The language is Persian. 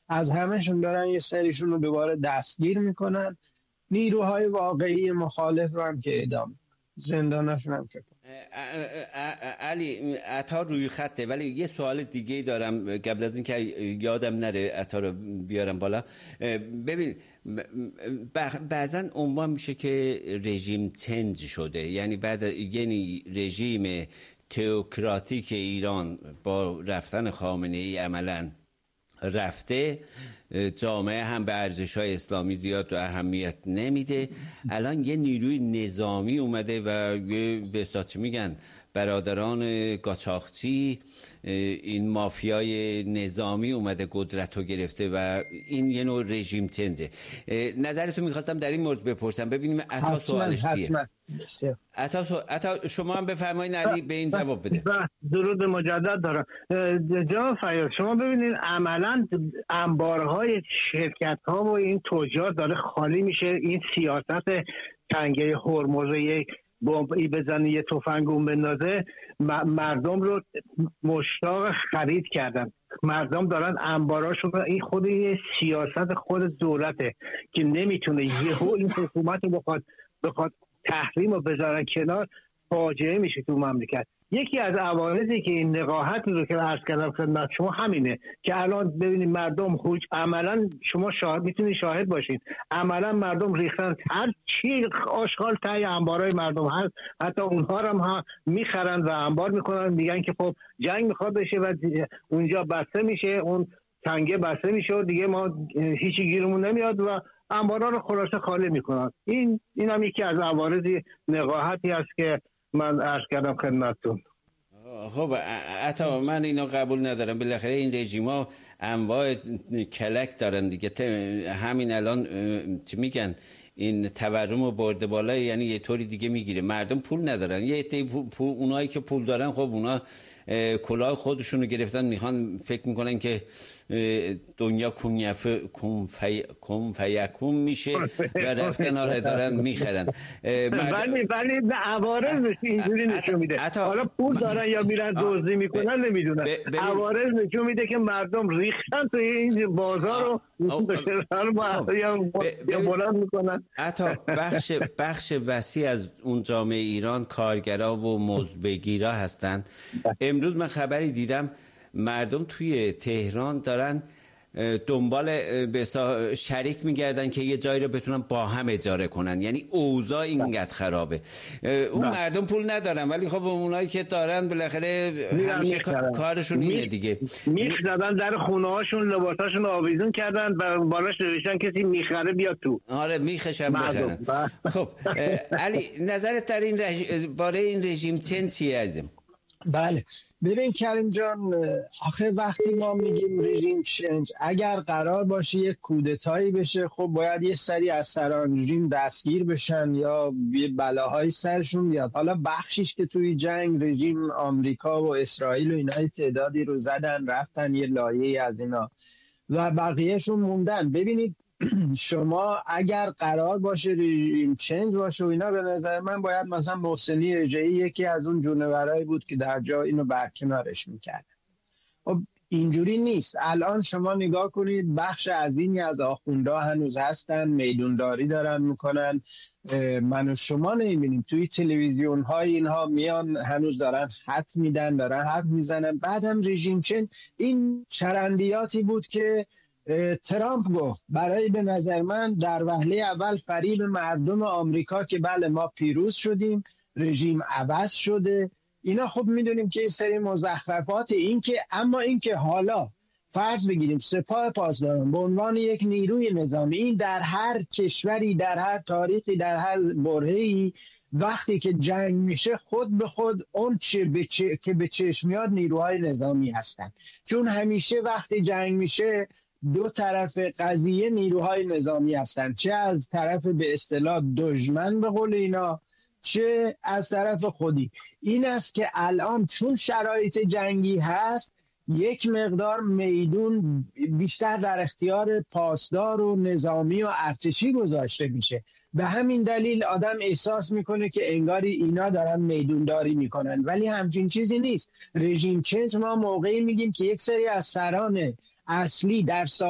از همشون دارن یه سریشون رو دوباره دستگیر میکنن، نیروهای واقعی مخالف رو هم که اعدام، زندانشون هم که علی عطا روی خطه، ولی یه سوال دیگه دارم قبل از این که یادم نره عطا رو بیارم بالا. ببین بعضا عنوان میشه که رژیم چنج شده، یعنی یعنی رژیم تئوکراتیک ایران با رفتن خامنه ای عملاً رفته، جامعه هم به ارزش‌های اسلامی زیاد و اهمیت نمیده. الان یه نیروی نظامی اومده و به اصطلاح میگن برادران قاچاقچی، این مافیای نظامی اومده قدرت رو گرفته و این یه نوع رژیم چنجه. نظرتو میخواستم در این مورد بپرسم، ببینیم عطا سوالش چیه. عطا شما هم بفرمایید، علی به این جواب بده. درود مجدد دارم. جناب فیاض، شما ببینید عملا انبارهای شرکت ها و این تجار داره خالی میشه. این سیاست تنگه هرمز، یک بمبی بزنه یه تفنگون بندازه، مردم رو مشتاق خرید کردن. مردم دارن انباراشون، این خود یه سیاست خود دولته که نمیتونه یهو این حکومت رو بخواد تحریم رو بذارن کنار، فاجعه میشه تو مملکت. یکی از عوارضی که این نقاهت رو که عرض کردم خدمت شما همینه که الان ببینید مردم عملا شما میتونید شاهد باشین، عملا مردم ریختن هر چی آشغال تای انبارای مردم هست، حتی اونها هم میخرن و انبار میکنن، میگن که خب جنگ میخواد بشه و اونجا بسته میشه، اون تنگه بسته میشه و دیگه ما هیچی گیرمون نمیاد و انبارا رو خلاصه خالی میکنن. این هم یکی از عوارض نقاهتی است که من عرض کردم خدمتتون. خب حتی من اینو قبول ندارم. بالاخره این رژیما انواع کلک دارن دیگه. همین الان چی میگن، این تورم رو برده بالا، یعنی یه طوری دیگه میگیره. مردم پول ندارن، یه عده اونایی که پول دارن خب اونا کلاه خودشونو گرفتن، میخوان فکر میکنن که دنیا کن فیکون میشه و رفتن آره دارن میخرن. ولی عوارض اینجوری نشون میده. حالا پول دارن یا میرن دزدی میکنن نمیدونن. عوارض نشون میده که مردم ریختن توی این بازار رو یا بلند میکنن. حتی بخش وسیع از اون جامعه ایران کارگرا و مزدبگیرا هستن. امروز من خبری دیدم مردم توی تهران دارن دنبال شریک میگردن که یه جایی رو بتونن با هم اجاره کنن، یعنی اوضاع اینقدر خرابه. اون مردم پول ندارن، ولی خب اونایی که دارن بالاخره همیشه کارشون اینه دیگه، میخدن در خونه هاشون، لباساشون آویزون کردن و بالاش نوشتن کسی میخره بیاد تو. آره میخشن بخرن. خب علی نظرت در این باره این رژیم چیه عزیزم؟ بله ببین کریم جان، آخه وقتی ما میگیم رژیم چنج، اگر قرار باشه یک کودتایی بشه، خب باید یه سری از سران رژیم دستگیر بشن یا یه بلاهای سرشون بیاد. حالا بخشیش که توی جنگ رژیم آمریکا و اسرائیل و اینا تعدادی رو زدن رفتن یه لایه از اینا و بقیهشون موندن. ببینید شما اگر قرار باشه رژیم چنج باشه و اینا، به نظر من باید مثلا محسنی رجایی یکی از اون جونورایی بود که در جا اینو برکنارش میکرد. خب اینجوری نیست. الان شما نگاه کنید، بخش عظیمی از آخوندا هنوز هستن، میدونداری دارن میکنن. من و شما نمیبینیم توی تلویزیون های اینها میان هنوز دارن خط میدن، دارن حرف میزنن. بعد هم رژیم چنج این چرندیاتی بود که ترامپ گفت برای، به نظر من در وهله اول فریب مردم آمریکا که بله ما پیروز شدیم، رژیم عوض شده. اینا خب میدونیم که این سری مزخرفات. این که اما این که حالا فرض بگیریم سپاه پاسداران به عنوان یک نیروی نظامی، این در هر کشوری، در هر تاریخی، در هر برهه‌ای وقتی که جنگ میشه خود به خود اون که به چشم میاد نیروهای نظامی هستن، چون همیشه وقتی جنگ میشه دو طرف قضیه نیروهای نظامی هستن، چه از طرف به اصطلاح دشمن به قول اینا، چه از طرف خودی. این است که الان چون شرایط جنگی هست یک مقدار میدون بیشتر در اختیار پاسدار و نظامی و ارتشی گذاشته میشه. به همین دلیل آدم احساس میکنه که انگاری اینا دارن میدونداری میکنن، ولی همچین چیزی نیست. رژیم چنج ما موقعی میگیم که یک سری از سران اصلی در